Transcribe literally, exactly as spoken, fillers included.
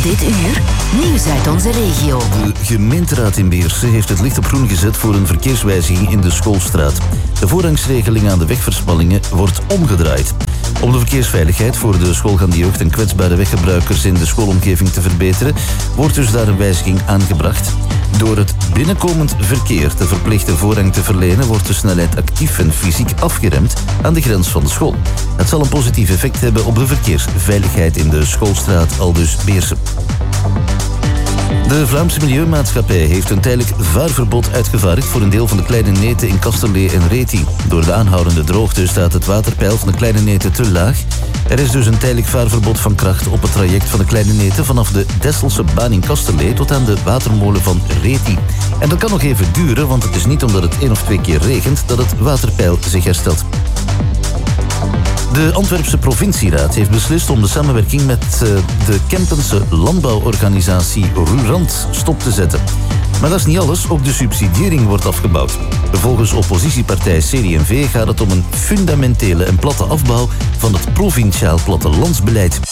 Dit uur, nieuws uit onze regio. De gemeenteraad in Beersen heeft het licht op groen gezet voor een verkeerswijziging in de Schoolstraat. De voorrangsregeling aan de wegverspallingen wordt omgedraaid. Om de verkeersveiligheid voor de schoolgaande jeugd en kwetsbare weggebruikers in de schoolomgeving te verbeteren, wordt dus daar een wijziging aangebracht. Door het binnenkomend verkeer de verplichte voorrang te verlenen, wordt de snelheid actief en fysiek afgeremd aan de grens van de school. Het zal een positief effect hebben op de verkeersveiligheid in de Schoolstraat, aldus Beersen. De Vlaamse Milieumaatschappij heeft een tijdelijk vaarverbod uitgevaardigd voor een deel van de Kleine Nete in Kasterlee en Reti. Door de aanhoudende droogte staat het waterpeil van de Kleine Nete te laag. Er is dus een tijdelijk vaarverbod van kracht op het traject van de Kleine Nete vanaf de Desselse baan in Kasterlee tot aan de watermolen van Reti. En dat kan nog even duren, want het is niet omdat het één of twee keer regent dat het waterpeil zich herstelt. De Antwerpse provincieraad heeft beslist om de samenwerking met uh, de Kempense landbouworganisatie Rurant stop te zetten. Maar dat is niet alles, ook de subsidiëring wordt afgebouwd. Volgens oppositiepartij C D en V gaat het om een fundamentele en platte afbouw van het provinciaal plattelandsbeleid.